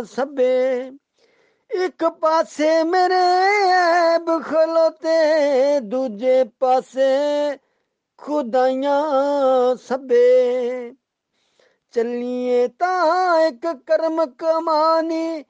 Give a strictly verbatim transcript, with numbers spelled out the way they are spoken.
ਸਭੇ ਇੱਕ ਪਾਸੇ ਮੇਰੇ ਐਬ ਖਲੋਤੇ ਦੂਜੇ ਪਾਸੇ ਖੁਦਾਈਆਂ ਸਭੇ ਚੱਲੀਏ ਤਾਂ ਇੱਕ ਕਰਮ ਕਮਾਨੀ